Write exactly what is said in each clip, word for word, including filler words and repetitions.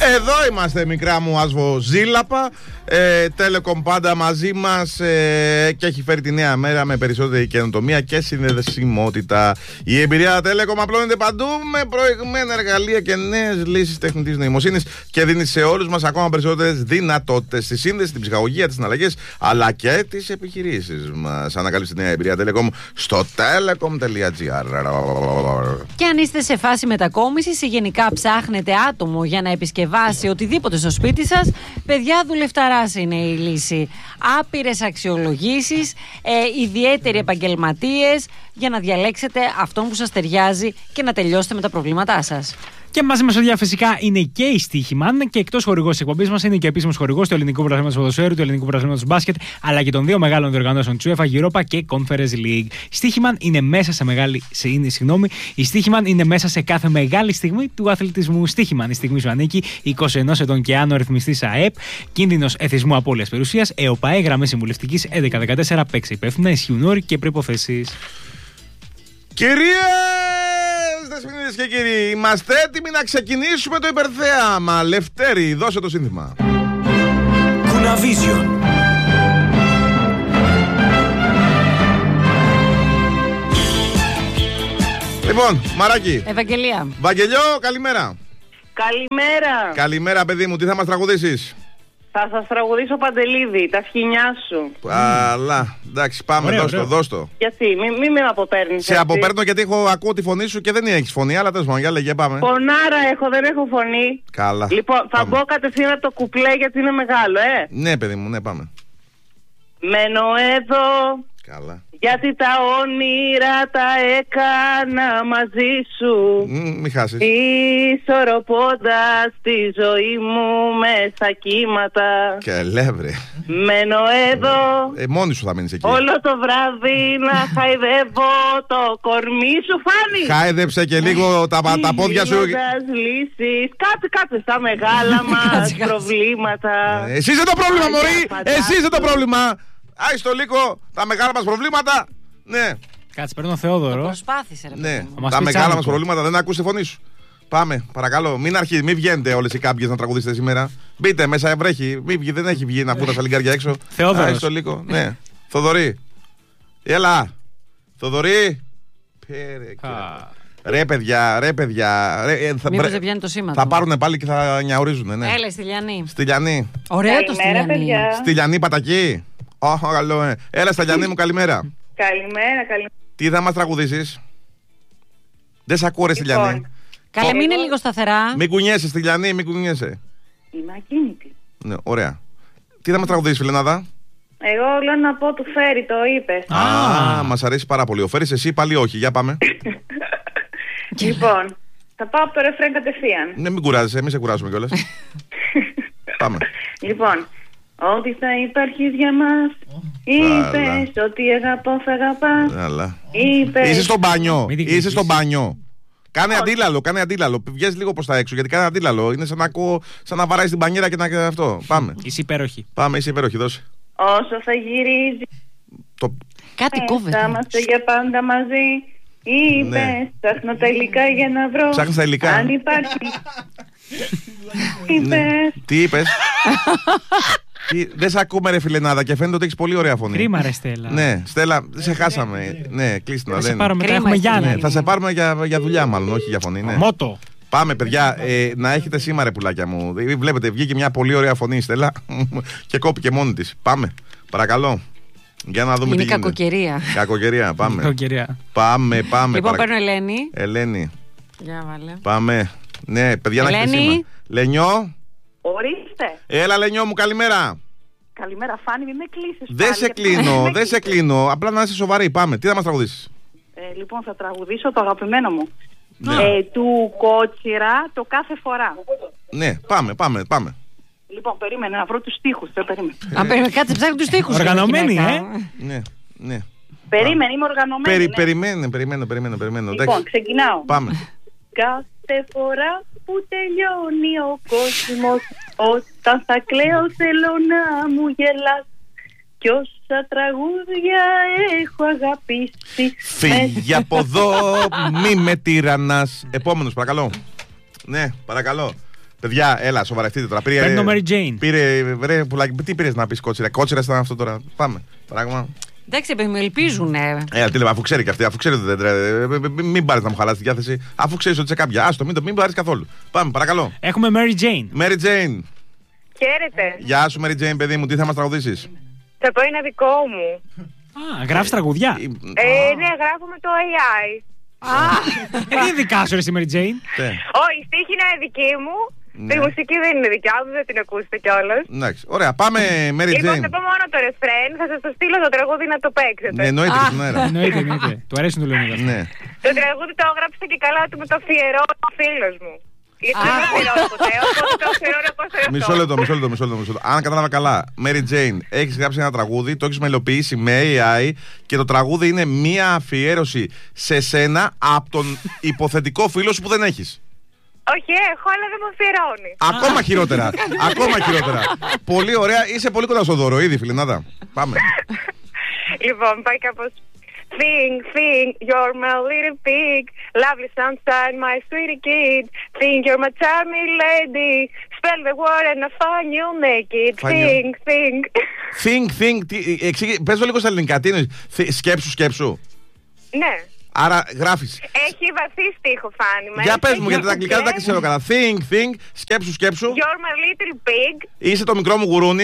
Εδώ είμαστε, μικρά μου ασβοζήλαπα. ε, Telecom πάντα μαζί μας, ε, και έχει φέρει τη νέα μέρα με περισσότερη καινοτομία και συνδεσιμότητα. Η εμπειρία Telecom απλώνεται παντού με προηγμένα εργαλεία και νέες λύσεις τεχνητής νοημοσύνης και δίνει σε όλους μας ακόμα περισσότερες δυνατότητες στη σύνδεση, την ψυχαγωγία, τις συναλλαγές αλλά και τις επιχειρήσεις μας. Ανακαλύψτε τη νέα εμπειρία Telecom στο telecom.gr. Και αν είστε σε φάση μετακόμισης ή γενικά ψάχνετε άτομο για να επισκευάσει οτιδήποτε στο σπίτι σας, παιδιά, δουλευταράς είναι η λύση. Άπειρες αξιολογήσεις, ε, ιδιαίτεροι επαγγελματίες για να διαλέξετε αυτόν που σας ταιριάζει και να τελειώσετε με τα προβλήματά σας. Και μαζί μας, παιδιά, φυσικά είναι και η Στοίχημαν, και εκτός χορηγός της εκπομπής μας είναι και επίσημος χορηγός του Ελληνικού Πρωταθλήματος Ποδοσφαίρου, του Ελληνικού Πρωταθλήματος Μπάσκετ, αλλά και των δύο μεγάλων διοργανώσεων της UEFA, Europa και Conference League. Η Στοίχημαν είναι μέσα σε μεγάλη. Σε, είναι, συγγνώμη, η Στοίχημαν είναι μέσα σε κάθε μεγάλη στιγμή του αθλητισμού. Στοίχημαν, η στιγμή σου ανήκει, είκοσι ενός ετών και άνω, ρυθμιστής ΑΕΠ, κίνδυνος εθισμού απώλειας περιουσίας, ΕΟΠΑΕ, γραμμή συμβουλευτικής έντεκα δεκατέσσερα, παίξε υπεύθυνα, ισχύουν όροι και προϋποθέσεις. Κυρίες, δεσποινίδες και κύριοι, είμαστε έτοιμοι να ξεκινήσουμε το υπερθέαμα. Λευτέρη, δώσε το σύνθημα. Κουναβίζιον. Λοιπόν, Μαράκι. Ευαγγελία. Βαγγελιό, καλημέρα. Καλημέρα. Καλημέρα, παιδί μου, τι θα μας τραγουδήσεις? Θα σας τραγουδήσω Παντελίδη, τα σκοινιά σου. Αλλά, εντάξει, πάμε, Ωραίο, δώσ' το, ωραίο. δώσ' το. Γιατί, μην μη με αποπέρνεις. Σε αποπέρνω γιατί έχω, ακούω τη φωνή σου και δεν έχεις φωνή, αλλά τέλος πάντων, για λέγε, πάμε. Φωνάρα έχω, δεν έχω φωνή. Καλά. Λοιπόν, θα Πάμε. μπω κατευθείαν από το κουπλέ γιατί είναι μεγάλο, ε. Ναι, παιδί μου, ναι, πάμε. Μένω εδώ, Καλά. γιατί τα όνειρα τα έκανα μαζί σου. Μ, μη χάσεις. Ισορροπώντας τη ζωή μου με στα κύματα. Και λεύρε. Μένω εδώ, Ε, μόνη σου θα μείνεις εκεί. όλο το βράδυ να χαϊδεύω το κορμί σου, Φάνη. Χάιδεψε και λίγο τα, τα πόδια σου. Δίνοντας λύσεις. Κάτσε, κάτσε στα μεγάλα μας Κάτσε, κάτσε. προβλήματα. Ε, Εσύ είσαι το πρόβλημα, Άγια μωρή! φαντάσου. Εσύ είσαι το πρόβλημα! Άι στο λίγο τα μεγάλα μας προβλήματα. Ναι, Κάτσε, παίρνω Θεόδωρο. Προσπάθησε, ρε ναι. παιδί μου. μας Τα πει μεγάλα τσάμικο. μας προβλήματα δεν ακούς τη φωνή σου. Πάμε, παρακαλώ. Μην αρχί, μην βγαίνετε όλες οι κάποιες να τραγουδήσετε σήμερα. Μπείτε μέσα, βρέχει. Μην βγει, δεν έχει βγει να βγουν τα σαλιγκάρια έξω. Θεόδωρος. Άι στο λίγο. Ναι. Θοδωρή. Έλα. Θοδωρή. Πέρε, Α. Ρε παιδιά, ρε παιδιά. Ρε, ε, θα, Μήπως μπρε- δεν πιάνει το σήμα θα του. πάρουν πάλι και θα νιαουρίζουν. Ναι. Έλα, στη Λιανή. Στη Λιανή. Ωραίο το Καλημέρα, στη Λιανή. παιδιά. Στη Λιανή Πατακή. Ω, καλό, ε. Έλα, στα Λιανή μου, καλημέρα. Καλημέρα, καλημέρα. Τι θα μας τραγουδήσεις? Δεν σ' ακούω, ρε, στη Λοιπόν. Λιανή. Καλέ, μην είναι λίγο σταθερά. Μην κουνιέσαι στη Λιανή, μην κουνιέσαι. Είμαι ακίνητη. Ναι, ωραία. Τι θα μας τραγουδήσεις, Φιλενάδα? Εγώ λέω να πω του Φέρι, το είπες. Α, μας αρέσει πάρα πολύ. Ο Φέρης, εσύ πάλι όχι. Για πάμε. Λοιπόν, θα πάω από το ρεφρέν κατευθείαν. Ναι, μην κουράζεσαι, μην σε κουράσουμε κιόλας. Πάμε. Λοιπόν, ότι θα υπάρχεις για μας. Είπες ότι αγαπώ, θα αγαπάς. Αλλά. Είπες. Είσαι στο μπάνιο. Μην την Είσαι κλείσεις. στο μπάνιο. Κάνε αντίλαλο, κάνε αντίλαλο. Βγες λίγο προς τα έξω γιατί κάνε αντίλαλο. Είναι σαν να, ακούω, σαν να βαράει την μπανιέρα και να αυτό. Πάμε. Είσαι υπέροχη. Πάμε, είσαι υπέροχη, δώσε. Όσο θα γυρίζει, Το... Κάτι θα κόβεται. είμαστε για πάντα μαζί. Είπες, Ναι. ψάχνω τα υλικά για να βρω. Ψάχνεις τα υλικά. Αν υπάρχει. Ναι. Είπες. Τι είπες? Τι... Δεν σε ακούμε, ρε Φιλενάδα, και φαίνεται ότι έχεις πολύ ωραία φωνή. Κρίμα, ρε Στέλλα. Ναι, Στέλλα, δεν σε χάσαμε. Ναι, κλείστο να Θα σε δεν. πάρω μετά, Κρίμα έχουμε είστε, Γιάννη. Ναι, θα σε πάρουμε για, για δουλειά, μάλλον, όχι για φωνή. Ναι. Μότο. Πάμε, παιδιά, ε, να έχετε σήμα, ρε πουλάκια μου. Ε, Βλέπετε, βγήκε μια πολύ ωραία φωνή η Στέλλα και κόπηκε μόνη της. Πάμε, παρακαλώ. Για να δούμε Είναι τι γίνεται. κακοκαιρία. Κακοκαιρία, πάμε. Κακοκαιρία. Πάμε, πάμε. Λοιπόν, παρα- παίρνω Ελένη. Ελένη, Για βάλε. πάμε. Ναι, παιδιά, να έχετε Ελένη. σήμα. Λενιό, Ορίστε. έλα Λενιό μου, καλημέρα. Καλημέρα, Φάνη, μην με κλείσεις. Δεν πάλι, σε γιατί κλείνω, με δεν σε κλείσεις. κλείνω. Απλά να είσαι σοβαρή. Πάμε. Τι θα μας τραγουδήσεις? Ε, λοιπόν, θα τραγουδήσω το αγαπημένο μου. Ναι. Ε, του Κότσιρα, το κάθε φορά. Ναι, πάμε, πάμε, πάμε. Λοιπόν, περίμενε να βρω τους στίχους. Δεν περίμενε. Αν περίμενε, κάτσε, ψάχνει τους τοίχους. Οργανωμένη, γυναίκα. ε. Ναι, ναι. Περίμενε, είμαι οργανωμένη. Περι, ναι. περιμένε, περιμένε, περιμένε, περιμένε. Λοιπόν, Εντάξει. ξεκινάω. Πάμε. Κάθε φορά που τελειώνει ο κόσμος, όταν θα κλαίω θέλω να μου γελάς. Κι όσα τραγούδια έχω αγαπήσει. Φύγε από εδώ, μη με τυραννάς. Επόμενος, παρακαλώ. Ναι, παρακαλώ. Παιδιά, έλα, σοβαρευτείτε τώρα. Πήρε, Παίρνω Mary Jane. Πήρε, ρε, πουλάκι, τι πήρε να πει κότσιρα. Κότσιρα ήταν αυτό τώρα. Πάμε. Πράγμα. Εντάξει, παιδί μου, ελπίζουνε. Ε, τι λέμε, αφού ξέρει και αυτή, αφού ξέρει ότι δεν τρέχει. Μην πάρει να μου χαλάσει τη διάθεση, αφού ξέρει ότι σε κάποια. Άστο, μην, μην πάρει καθόλου. Πάμε, παρακαλώ. Έχουμε Mary Jane. Mary Jane. Χαίρετε. Γεια σου, Mary Jane, παιδί μου, τι θα μα τραγουδήσει. Θα πω ένα δικό μου. Α, γράφει τραγουδιά. Ε, ναι, γράφουμε το έι άι. Δεν είναι δικά σου, ρε, η Mary Jane. Όχι, η στίχη είναι δική μου. Ναι. Η μουσική δεν είναι δικιά μου, δεν την ακούσετε κιόλας. Εντάξει, ωραία, πάμε Mary Λοιπόν, Jane. θα πω μόνο το ρεφρέν, θα σας το στείλω το τραγούδι να το παίξετε. Ναι, εννοείται και στον αέρα. Εννοείται, εννοείται. Του αρέσουν του Λεωνίδα. Ναι. Το τραγούδι το έγραψε και καλά του με το αφιερώνει ο φίλος μου. Γιατί δεν το αφιερώνω ποτέ, οπότε το αφιερώνω εγώ σε αυτό. Μισό λεπτό, μισό λεπτό, μισό λεπτό, μισό λεπτό. Αν κατάλαβα καλά, Mary Jane, έχει γράψει ένα τραγούδι, το έχει μελοποιήσει με έι άι και το τραγούδι είναι μία αφιέρωση σε σένα από τον υποθετικό φίλο σου που δεν έχει. Όχι, έχω, αλλά δεν μου αφιερώνει. Ακόμα χειρότερα. Ακόμα χειρότερα. Πολύ ωραία. Είσαι πολύ κοντά στο δώρο, ήδη, φιλενάδα. Πάμε. Λοιπόν, πάει κάπως. Think, think, you're my little pig. Lovely sunshine, my sweetie kid. Think you're my charming lady. Spell the word and I find you'll make it. Think, think. Think, think. Εξήγη, πες το λίγο στα ελληνικά. Τι είναι, σκέψου, σκέψου. Ναι. Άρα γράφεις. Έχει βαθύ στίχο, Φάνη. Για πες μου, γιατί τα αγγλικά δεν τα ξέρω καλά. Think, think, σκέψου, σκέψου. You're my little pig. Είσαι το μικρό μου γουρούνι.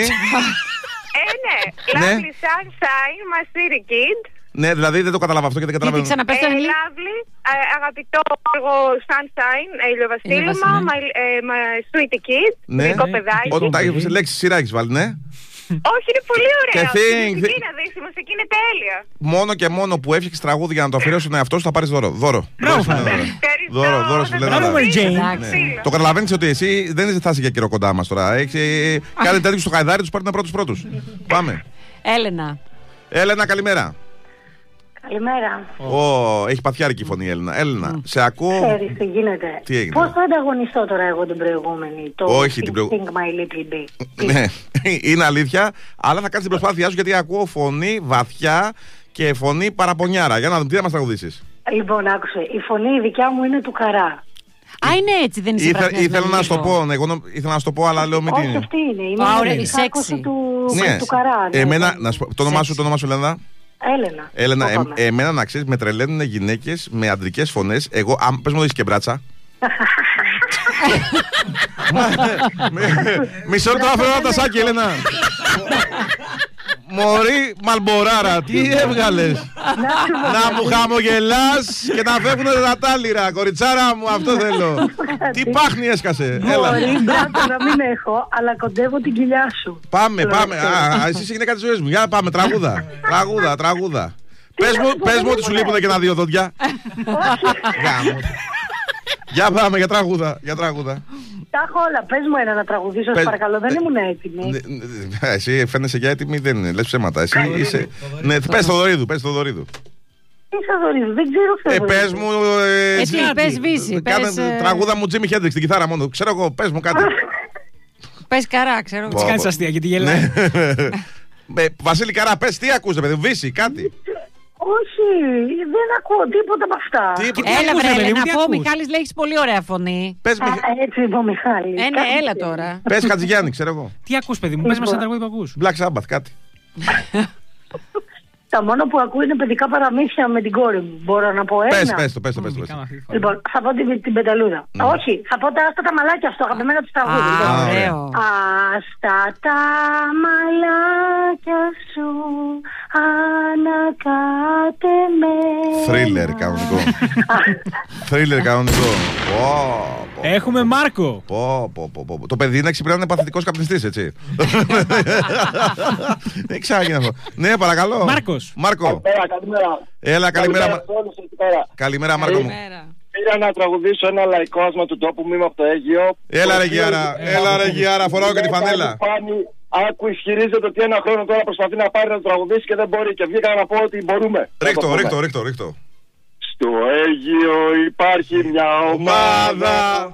Ε, ναι. Lovely sunshine, my sweetie kid. Ναι, δηλαδή δεν το καταλάβα αυτό και δεν καταλαβαίνω. Γιατί ξαναπες το Ε, ελληνικό. lovely, ε, αγαπητό εγώ sunshine, ηλιοβαστήλωμα, my, ε, my sweetie kid, Ναι. μικρό παιδάκι. Όταν τα έχεις λέξεις σειρά έχεις βάλει, ναι. Όχι, είναι πολύ ωραίο. Και Η think- μουσική να δεις, η μουσική είναι τέλεια. Μόνο και μόνο που έφτιαξες τραγούδι για να το αφιερώσεις στον εαυτό σου θα πάρεις δώρο. Δώρο. Μπράβο, Δώρο, Φάνη. δώρο. Ευχαριστώ. Δώρο, δώρο σου θα λένε, το Μary στείλω, Jane. θα το Ναι. στείλω. Το καταλαβαίνεις ότι εσύ δεν είσαι φτάσει για καιρό κοντά μας τώρα. Έχεις ε, κάτι τέτοιο στο χαϊδάρι, τους παίρνουν πρώτους πρώτους. Πάμε. Έλενα. Έλενα, καλημέρα. Καλημέρα. Ω, έχει παθιάρικη φωνή η Έλληνα. Έλληνα, σε ακούω. Ξέρεις τι γίνεται. Τι έγινε? Πώς θα ανταγωνιστώ τώρα εγώ την προηγούμενη? Το Όχι, Think, την προηγου- Think My Little Big. Ναι, είναι αλήθεια, αλλά θα κάνεις την προσπάθειά σου γιατί ακούω φωνή βαθιά και φωνή παραπονιάρα. Για να δούμε τι θα μας τραγουδήσεις. Λοιπόν, άκουσε. Η φωνή η δικιά μου είναι του Καρά. Α, είναι έτσι, δεν είσαι Ήθε, βραχιασμένη ήθελα να σου το λίγο. πω, ναι, εγώ νο- ήθελα να σου το πω, αλλά λέω μην Όχι, την. αυτή είναι. Είναι Α, η ωραία, η σάκωση σεξι. του, Ναι, του Καρά. Ναι, εμένα, ναι. να σου πω, το όνομά σου, το όνομά σου, Έλενα. Έλενα. Έλενα, Το ε, πάμε. εμένα να ξέρεις, με τρελαίνουν γυναίκες με αντρικές φωνές. Εγώ, αν πες μου, έχεις και μπράτσα. Μισό λεπτό να φέρω ένα τασάκι, Έλενα. Μωρή Μαλμποράρα, τι έβγαλες? Να μου χαμογελάς και να φεύγουν τα τάλιρα. Κοριτσάρα μου, αυτό θέλω. Τι πάχνη έσκασε. Έλα. Μπορεί μπράτο να μην έχω, αλλά κοντεύω την κοιλιά σου. Πάμε, πάμε. Α, εσύ είσαι γυναίκα της ζωής μου. Για πάμε, τραγούδα. Τραγούδα, τραγούδα. Πες μου, πες μου ότι σου λείπουν και ένα δύο δόντια. Γάμο. Για πάμε, για τραγούδα, για τραγούδα. Τα έχω όλα. Πες μου ένα να τραγουδήσω, Πες- σε παρακαλώ. Δεν ε, ήμουν έτοιμη. Ναι, ναι, εσύ φαίνεσαι για έτοιμη, δεν είναι. Λες ψέματα. Εσύ είσαι. Ναι, πες το Δωρίδου, πες το Δωρίδου. Τι θα δωρίζω, δεν ξέρω Ε, ποιο. πες μου. ε, Ε, τι, εσύ- πες Βύση, κάνε πες, ε, τραγούδα μου Jimi Hendrix, την κιθάρα μόνο. Ξέρω εγώ, πες μου κάτι. Πες Καρά, ξέρω. Πω. Τι κάνεις αστεία και τη γελάει. Ναι. Ε, Βασίλη Καρά, πες τι ακούς, ρε παιδί, Βύση, κάτι. Όχι, δεν ακούω τίποτα από αυτά. Τι- τι Έλα ακούς, βρε, ρε παιδί μου, Έλενα, τι πω, ακούς? Μιχάλης λέει έχεις πολύ ωραία φωνή. Πες, Α, Μιχα- έτσι είπε ο Μιχάλης. Ε, ναι, Κάτι έλα τέτοιο. τώρα. πες Χατζηγιάννη, ξέρω εγώ. Τι ακούς, παιδί μου, πες μας ένα τραγούδι που ακούς. Black Sabbath, κάτι. Τα μόνα που ακούω είναι παιδικά παραμύθια με την κόρη μου. Μπορώ να πω ένα. Πες, πες το, πες το, πες το. πες το. Κάμα αυτή τη φορά. Λοιπόν, θα πω την, την πεταλούδα. Ναι. Όχι, θα πω τα άστα τα μαλάκια, αυτό αγαπημένο του τραγούδι. Α, Λοιπόν, ωραίο. Άστα τα μαλάκια σου ανακάτε με. Θρίλερ κανονικό. Θρίλερ κανονικό. Πω, πω, Έχουμε Μάρκο. πω, πω, πω, πω. Το παιδί είναι ξυπνά, είναι παθητικός καπνιστής, έτσι. Δεν ξαναγίνει αυτό. Ναι, παρακαλώ. Μάρκος. Μάρκο. Καλημέρα, καλημέρα. Έλα, καλημέρα. σε όλους εκεί πέρα. Καλημέρα, Μάρκο μου. Καλημέρα. Πήρα να τραγουδήσω ένα λαϊκό άσμα του τόπου μου, είμαι από το Αίγυο. Έλα, ρε Γιάρα. Έλα, ρε Γιάρα. Φοράω και τη φανέλα. Άκου, ισχυρίζεται ότι ένα χρόνο τώρα προσπαθεί να πάρει να το τραγουδήσει και δεν μπορεί. Και βγήκα να πω ότι μπορούμε. Ρίχτω, ρίχτω, ρίχτω, ρίχτω. Στο Αίγυο υπάρχει μια ομάδα. Ομάδα.